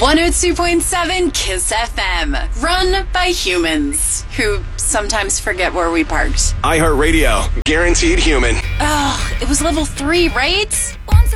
102.7 Kiss FM. Run by humans who sometimes forget where we parked. iHeartRadio. Guaranteed human. Ugh, it was level 3, right?